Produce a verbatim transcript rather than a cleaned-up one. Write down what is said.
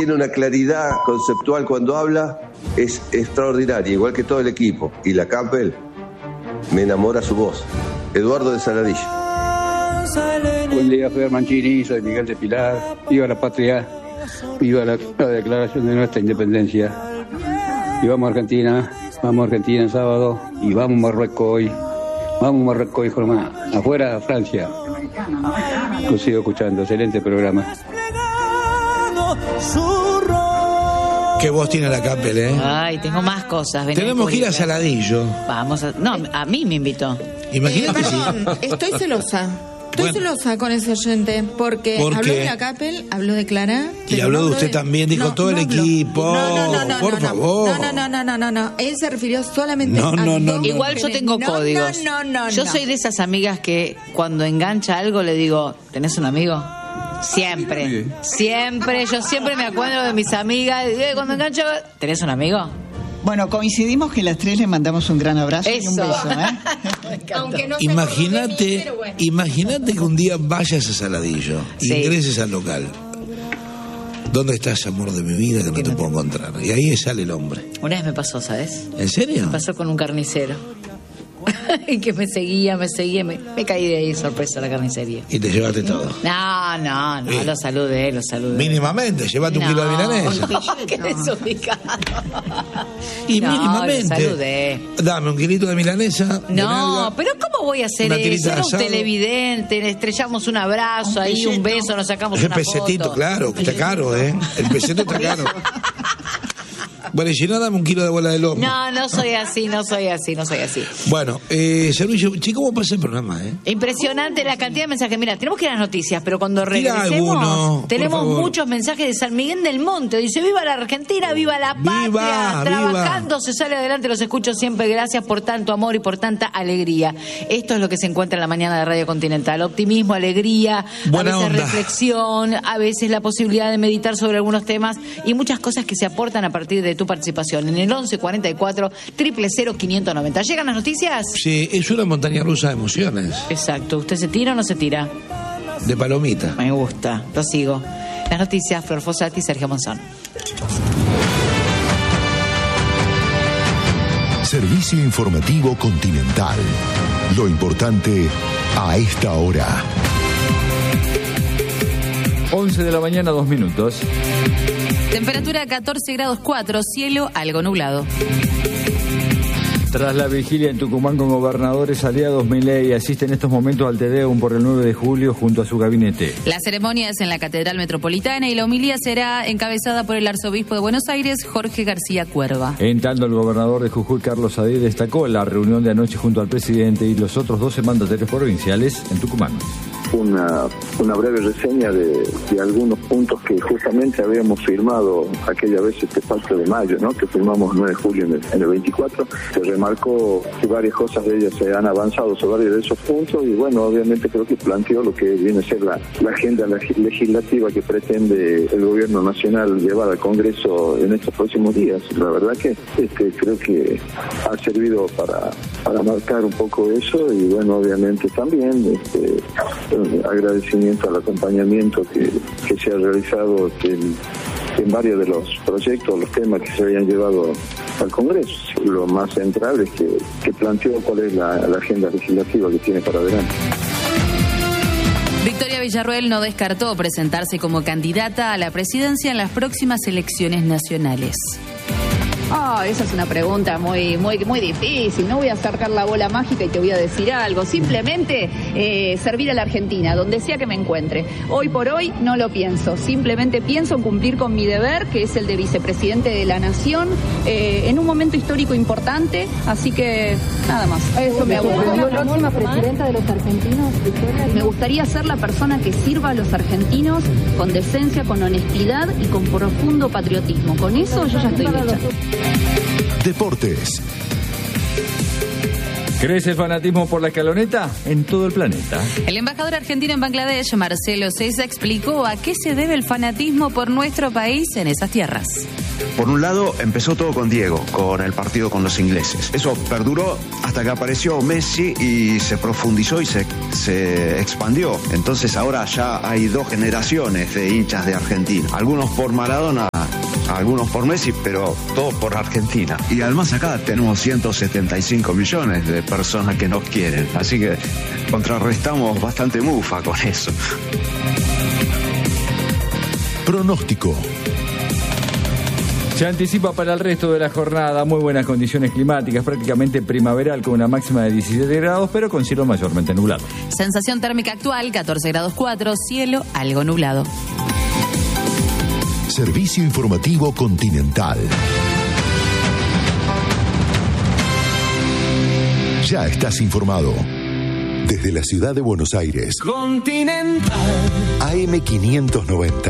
tiene una claridad conceptual cuando habla, es extraordinaria, igual que todo el equipo. Y la Campbell, me enamora su voz. Eduardo de Saladillo. Buen día, Javier Mancini, soy Miguel de Pilar. Viva la patria, viva la, la declaración de nuestra independencia. Y vamos a Argentina, vamos a Argentina el sábado y vamos a Marruecos hoy. Vamos a Marruecos hoy, Jormán. Afuera, Francia. Lo sigo escuchando, excelente programa. Qué voz tiene la Campbell, ¿eh? Ay, tengo más cosas. Vení, tenemos que ir a Saladillo. Vamos a... No, a mí me invitó. Imagínate eh, si... Perdón, estoy celosa. Estoy bueno, celosa con ese oyente porque ¿por habló qué? de la Campbell, habló de Clara. Y habló no de usted de... también, dijo no, todo no el habló. equipo. No, no, no, no, por no, favor. No, no, no, no, no, no, no. Él se refirió solamente no, no, a no, dos no. Igual yo tengo no, códigos. No, no, no, yo no. soy de esas amigas que cuando engancha algo le digo, ¿tenés un amigo? Siempre, siempre, yo siempre me acuerdo de mis amigas, eh, cuando engancho, ¿tenés un amigo? Bueno, coincidimos que las tres le mandamos un gran abrazo Eso. y un beso, ¿eh? Aunque no Imagínate, mí, bueno. imagínate que un día vayas a Saladillo, sí. ingreses al local. ¿Dónde estás, amor de mi vida, que no te puedo encontrar? Y ahí sale el hombre. Una vez me pasó, ¿sabes? ¿En serio? Me pasó con un carnicero. Y que me seguía, me seguía, me, me caí de ahí, sorpresa, a la carnicería. Y te llevaste todo. No, no, no, Sí. lo saludé, lo saludé. Mínimamente, llévate un No, kilo de milanesa. Qué desubicado. Y No, mínimamente. lo saludé. Dame un kilito de milanesa. de No, nalga, pero ¿cómo voy a hacer una eso? tirita de Era un asado. televidente, le estrellamos un abrazo Un ahí, peseto. un beso, nos sacamos El una pesetito, foto. claro, que está caro, ¿eh? El peseto está caro. Bueno, y si no, dame un kilo de bola de lomo. No, no soy así, no soy así, no soy así. Bueno, eh, Servicio, che, ¿cómo pasa el programa, eh? Impresionante la cantidad de mensajes. Mira, tenemos que ir a las noticias, pero cuando Tira regresemos alguno, por tenemos favor. muchos mensajes de San Miguel del Monte. Dice, viva la Argentina, viva la patria. Viva, Trabajando viva. se sale adelante, los escucho siempre. Gracias por tanto amor y por tanta alegría. Esto es lo que se encuentra en la mañana de Radio Continental. Optimismo, alegría, Buena a veces onda. reflexión, a veces la posibilidad de meditar sobre algunos temas y muchas cosas que se aportan a partir de tu participación. En el once cuarenta y cuatro, cero cero cero, quinientos noventa. ¿Llegan las noticias? Sí, es una montaña rusa de emociones. Exacto. ¿Usted se tira o no se tira? De palomita. Me gusta. Lo sigo. Las noticias, Flor Fossati y Sergio Monzón. Servicio informativo Continental. Lo importante a esta hora. once de la mañana, dos minutos. Temperatura catorce grados cuatro, cielo algo nublado. Tras la vigilia en Tucumán con gobernadores aliados, Milei asiste en estos momentos al Tedeum por el nueve de julio junto a su gabinete. La ceremonia es en la Catedral Metropolitana y la homilía será encabezada por el arzobispo de Buenos Aires, Jorge García Cuerva. En tanto, el gobernador de Jujuy, Carlos Saadí, destacó la reunión de anoche junto al presidente y los otros doce mandatarios provinciales en Tucumán. Una, una breve reseña de, de algunos puntos que justamente habíamos firmado aquella vez este pacto de mayo, ¿no? Que firmamos el nueve de julio en el, en el veinticuatro. Se remarcó que varias cosas de ellas se han avanzado sobre varios de esos puntos y bueno, obviamente creo que planteó lo que viene a ser la, la agenda legislativa que pretende el gobierno nacional llevar al Congreso en estos próximos días. La verdad que este, creo que ha servido para, para marcar un poco eso y bueno, obviamente también este, agradecimiento al acompañamiento que, que se ha realizado en, en varios de los proyectos, los temas que se habían llevado al Congreso. Lo más central es que, que planteó cuál es la, la agenda legislativa que tiene para adelante. Victoria Villarruel no descartó presentarse como candidata a la presidencia en las próximas elecciones nacionales. Oh, esa es una pregunta muy, muy, muy difícil. No voy a sacar la bola mágica y te voy a decir algo. Simplemente eh, servir a la Argentina, donde sea que me encuentre. Hoy por hoy no lo pienso. Simplemente pienso en cumplir con mi deber, que es el de vicepresidente de la Nación, eh, en un momento histórico importante. Así que nada más. Eso me gusta. ¿La próxima presidenta de los argentinos, Victoria? Me gustaría ser la persona que sirva a los argentinos con decencia, con honestidad y con profundo patriotismo. Con eso yo ya estoy hecha. Deportes. ¿Crece el fanatismo por la escaloneta? En todo el planeta. El embajador argentino en Bangladesh, Marcelo Seiza, explicó a qué se debe el fanatismo por nuestro país en esas tierras. Por un lado, empezó todo con Diego, con el partido con los ingleses. Eso perduró hasta que apareció Messi y se profundizó y se, se expandió. Entonces ahora ya hay dos generaciones de hinchas de Argentina. Algunos por Maradona, algunos por Messi, pero todos por Argentina. Y además acá tenemos ciento setenta y cinco millones de personas que nos quieren. Así que contrarrestamos bastante mufa con eso. Pronóstico. Se anticipa para el resto de la jornada muy buenas condiciones climáticas, prácticamente primaveral con una máxima de diecisiete grados, pero con cielo mayormente nublado. Sensación térmica actual, catorce grados cuatro, cielo algo nublado. Servicio informativo Continental. Ya estás informado. Desde la ciudad de Buenos Aires. Continental. A M quinientos noventa.